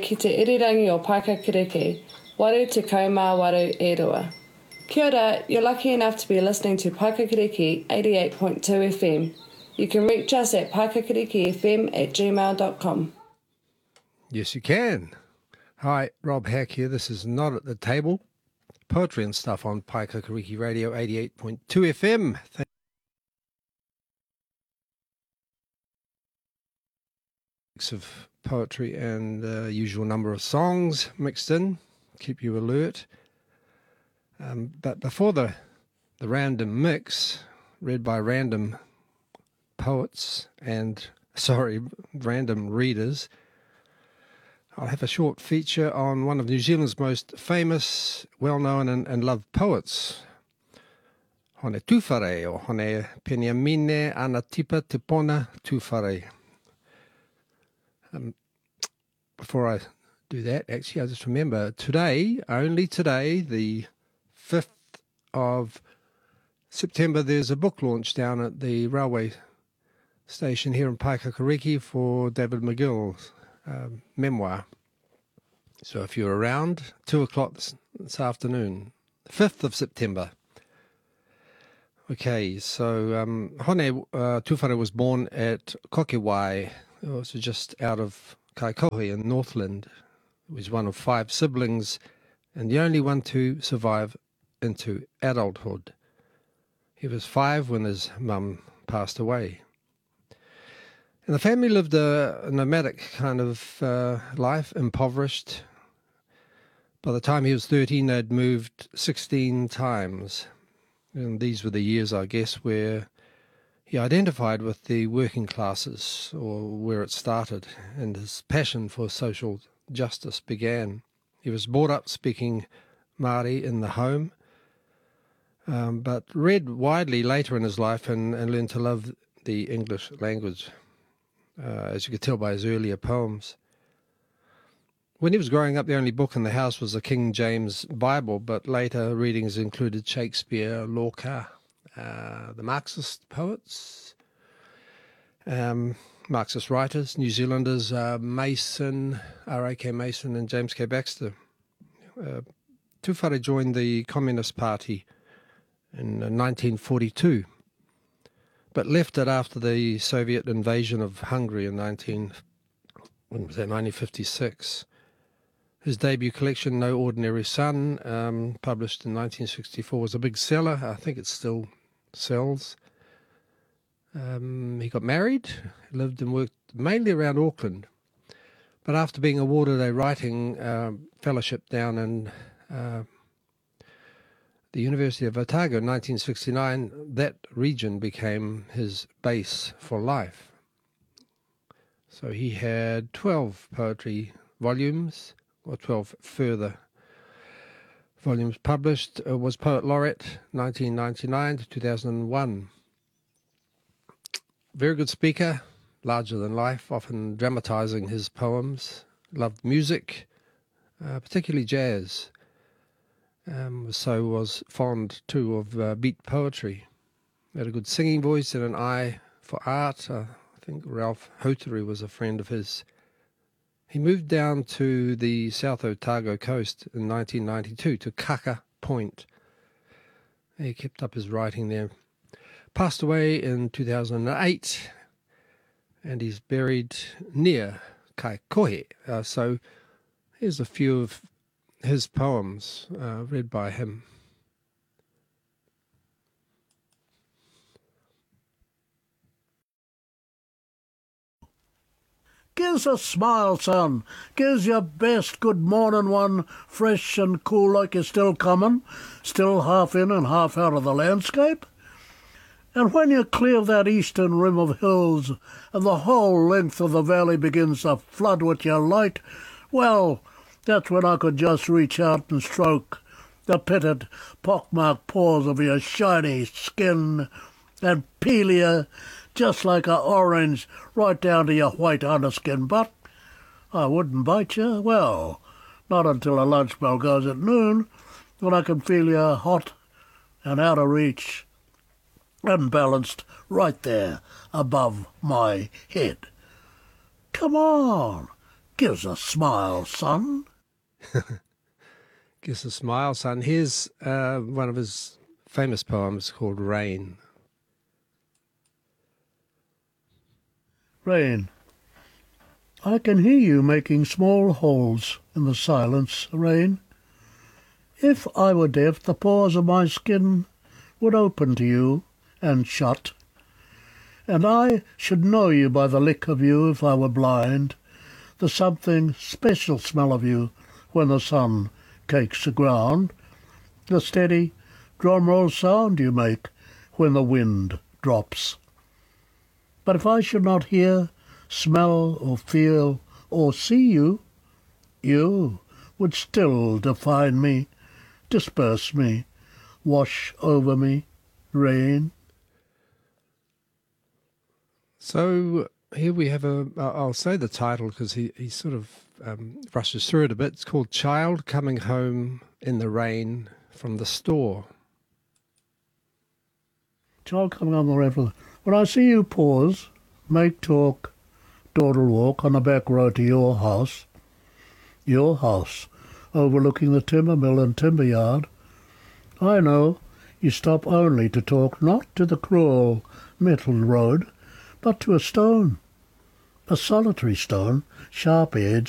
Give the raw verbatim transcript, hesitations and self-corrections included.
ki te irirangi o Paikakiriki, waru te kaumā waru e rua. Kia ora, you're lucky enough to be listening to Paikakiriki eighty-eight point two F M. You can reach us at paikakirikifm at gmail dot com. Yes, you can. Hi, Rob Hack here. This is Not at the Table. Poetry and stuff on Paikakiriki Radio eighty-eight point two F M. Thanks of poetry and the usual number of songs mixed in. Keep you alert. Um, but before the, the random mix, read by random poets and, sorry, random readers, I'll have a short feature on one of New Zealand's most famous, well-known and, and loved poets, Hone Tūwhare, or Hone Peniamine Anatipa Te Pona Tūwhare. Um, before I do that, actually, I just remember today, only today, the fifth of September, there's a book launch down at the railway station here in Paikakiriki for David McGill's um, memoir. So if you're around, two o'clock this, this afternoon, fifth of September. Okay, so um, Hone uh, Tūwhare was born at Kokewai, also just out of Kaikohe in Northland. He was one of five siblings and the only one to survive into adulthood. He was five when his mum passed away. And the family lived a nomadic kind of uh, life, impoverished. By the time he was thirteen, they'd moved sixteen times. And these were the years, I guess, where he identified with the working classes, or where it started, and his passion for social justice began. He was brought up speaking Māori in the home, um, but read widely later in his life and, and learned to love the English language, uh, as you could tell by his earlier poems. When he was growing up, the only book in the house was the King James Bible, but later readings included Shakespeare, Lorca, uh, the Marxist poets, um, Marxist writers, New Zealanders, uh, Mason, R A K Mason and James K. Baxter. Uh, Tūwhare joined the Communist Party in uh, nineteen forty-two, but left it after the Soviet invasion of Hungary in nineteen, when was that, nineteen fifty-six. His debut collection, No Ordinary Son, um, published in nineteen sixty-four, was a big seller. I think it still sells. Um, he got married, lived and worked mainly around Auckland. But after being awarded a writing uh, fellowship down in uh, the University of Otago in nineteen sixty-nine, that region became his base for life. So he had twelve poetry volumes, or twelve further volumes published, uh, was Poet Laureate nineteen ninety-nine to two thousand one. Very good speaker, larger than life, often dramatising his poems. Loved music, uh, particularly jazz. Um, so was fond too of uh, beat poetry. Had a good singing voice and an eye for art. Uh, I think Ralph Houtery was a friend of his. He moved down to the South Otago coast in nineteen ninety-two to Kaka Point. He kept up his writing there. Passed away in two thousand eight, and he's buried near Kaikohe. Uh, so here's a few of his poems uh, read by him. Gives a smile, son. Gives your best good morning one, fresh and cool like you're still coming, still half in and half out of the landscape. And when you clear that eastern rim of hills and the whole length of the valley begins to flood with your light, well, that's when I could just reach out and stroke the pitted, pockmarked paws of your shiny skin and peel you just like a orange right down to your white underskin. But I wouldn't bite you, well, not until the lunch bell goes at noon, when I can feel you hot and out of reach and balanced right there above my head. Come on, Give us a smile, son. Gives a smile, son. Here's uh, one of his famous poems called Rain. Rain. I can hear you making small holes in the silence, Rain. If I were deaf, the pores of my skin would open to you and shut. And I should know you by the lick of you if I were blind, the something special smell of you when the sun cakes the ground, the steady drum-roll sound you make when the wind drops. But if I should not hear, smell or feel or see you, you would still define me, disperse me, wash over me, rain. So here we have a, I'll say the title because he, he sort of um, rushes through it a bit. It's called Child Coming Home in the Rain from the Store. Child coming on the river. When I see you pause, make talk, dawdle walk on the back road to your house, your house, overlooking the timber mill and timber yard, I know you stop only to talk not to the cruel metal road, but to a stone, a solitary stone, sharp-edged,